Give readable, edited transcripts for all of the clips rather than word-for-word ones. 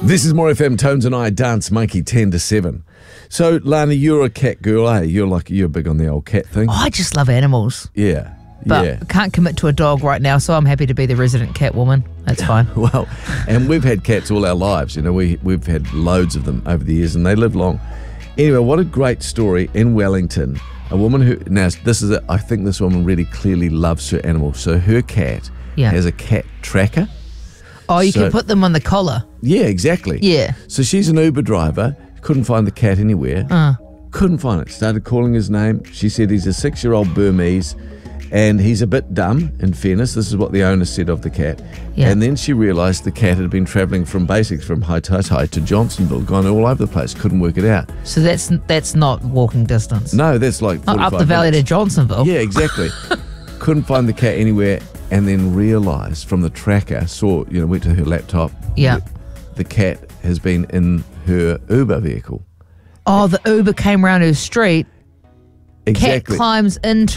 This is More FM, Tones and I, Dance Monkey, 10 to 7. So, Lana, you're a cat girl, eh? You're big on the old cat thing. Oh, I just love animals. Yeah. But yeah. I can't commit to a dog right now, so I'm happy to be the resident cat woman. That's fine. Well, and we've had cats all our lives. You know, we've had loads of them over the years, and they live long. Anyway, what a great story in Wellington. A woman who, now I think this woman really clearly loves her animals. So her cat has a cat tracker. Oh, you can put them on the collar. Yeah, exactly. Yeah. So she's an Uber driver, couldn't find the cat anywhere. Couldn't find it. Started calling his name. She said he's a 6-year-old Burmese and he's a bit dumb, in fairness. This is what the owner said of the cat. Yeah. And then she realised the cat had been travelling from Haitaitai to Johnsonville, gone all over the place, couldn't work it out. So that's not walking distance. No, that's like 45 up the valley minutes. to Johnsonville. Yeah, exactly. Couldn't find the cat anywhere. And then realised from the tracker, went to her laptop. Yeah. The cat has been in her Uber vehicle. Oh, the Uber came around her street. Exactly. Cat climbs into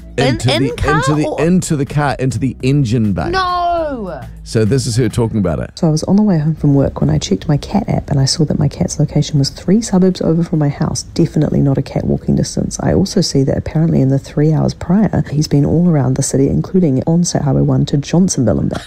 the engine bay. No. So this is her talking about it. So I was on the way home from work when I checked my cat app and I saw that my cat's location was 3 suburbs over from my house. Definitely not a cat walking distance. I also see that apparently in the 3 hours prior, he's been all around the city, including on State Highway 1 to Johnsonville and back.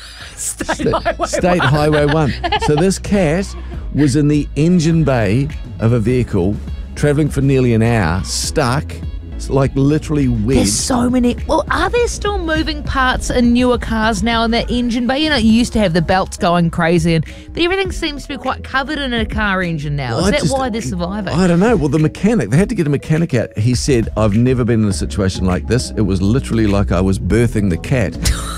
State Highway 1. So this cat was in the engine bay of a vehicle, travelling for nearly an hour, stuck, like literally wedged. There's so many. Well, are there still moving parts in newer cars now in that engine bay? You know, you used to have the belts going crazy, but everything seems to be quite covered in a car engine now. Is that why they're surviving? I don't know. Well, they had to get a mechanic out. He said, I've never been in a situation like this. It was literally like I was birthing the cat.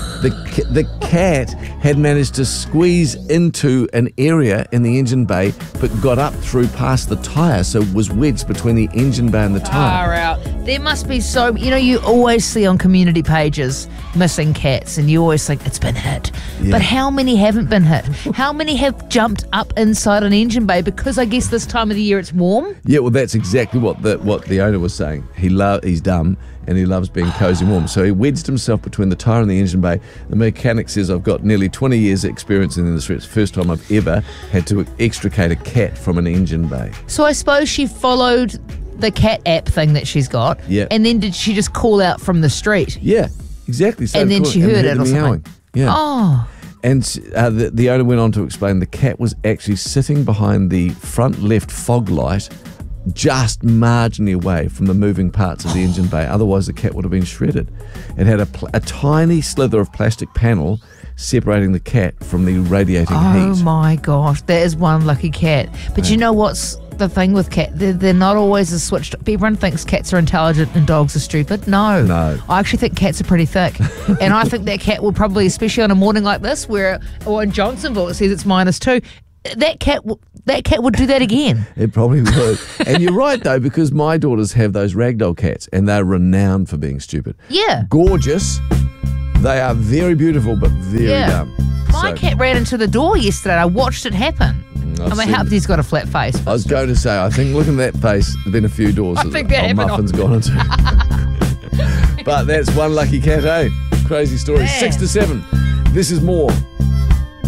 The cat had managed to squeeze into an area in the engine bay, but got up through past the tyre, so it was wedged between the engine bay and the tyre. Far out. There must be you always see on community pages missing cats, and you always think it's been hit. Yeah. But how many haven't been hit? How many have jumped up inside an engine bay? Because I guess this time of the year it's warm. Yeah, well, that's exactly what the owner was saying. He's dumb. And he loves being cosy and warm. So he wedged himself between the tyre and the engine bay. The mechanic says, I've got nearly 20 years experience in the industry. It's the first time I've ever had to extricate a cat from an engine bay. So I suppose she followed the cat app thing that she's got. Yeah. And then did she just call out from the street? Yeah, exactly. And then she heard it or something. Yeah. Oh. And the owner went on to explain the cat was actually sitting behind the front left fog light, just marginally away from the moving parts of the engine bay. Otherwise, the cat would have been shredded. It had a tiny slither of plastic panel separating the cat from the radiating heat. Oh my gosh, that is one lucky cat. But you know what's the thing with cats? They're not always as switched. Everyone thinks cats are intelligent and dogs are stupid. No. I actually think cats are pretty thick. And I think that cat will probably, especially on a morning like this, or in Johnsonville it says it's -2, that cat would do that again. It probably would. And you're right, though, because my daughters have those ragdoll cats, and they're renowned for being stupid. Yeah. Gorgeous. They are very beautiful, but very dumb. My cat ran into the door yesterday. I watched it happen. I hope he's got a flat face. I was going to say, I think looking at that face, there's been a few doors that Muffin's gone into. But that's one lucky cat, eh? Crazy story. 6 to 7. This is more.